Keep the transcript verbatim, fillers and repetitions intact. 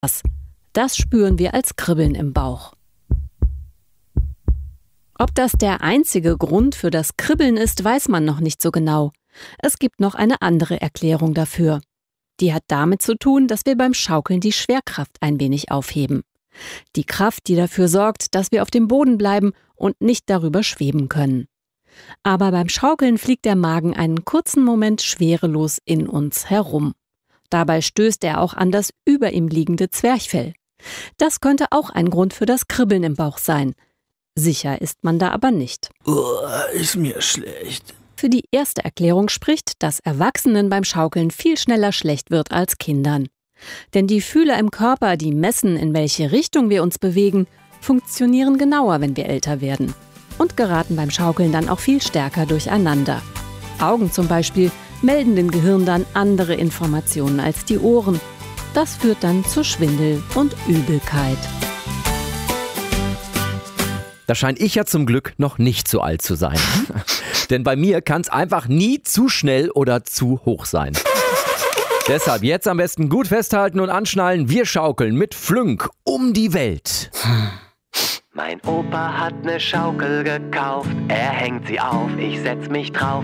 Das spüren wir als Kribbeln im Bauch. Ob das der einzige Grund für das Kribbeln ist, weiß man noch nicht so genau. Es gibt noch eine andere Erklärung dafür. Die hat damit zu tun, dass wir beim Schaukeln die Schwerkraft ein wenig aufheben. Die Kraft, die dafür sorgt, dass wir auf dem Boden bleiben und nicht darüber schweben können. Aber beim Schaukeln fliegt der Magen einen kurzen Moment schwerelos in uns herum. Dabei stößt er auch an das über ihm liegende Zwerchfell. Das könnte auch ein Grund für das Kribbeln im Bauch sein. Sicher ist man da aber nicht. Oh, ist mir schlecht. Für die erste Erklärung spricht, dass Erwachsenen beim Schaukeln viel schneller schlecht wird als Kindern. Denn die Fühler im Körper, die messen, in welche Richtung wir uns bewegen, funktionieren genauer, wenn wir älter werden. Und geraten beim Schaukeln dann auch viel stärker durcheinander. Augen zum Beispiel melden dem Gehirn dann andere Informationen als die Ohren. Das führt dann zu Schwindel und Übelkeit. Da scheine ich ja zum Glück noch nicht so alt zu sein. Denn bei mir kann es einfach nie zu schnell oder zu hoch sein. Deshalb jetzt am besten gut festhalten und anschnallen. Wir schaukeln mit Flünk um die Welt. Mein Opa hat ne Schaukel gekauft, er hängt sie auf, ich setz mich drauf.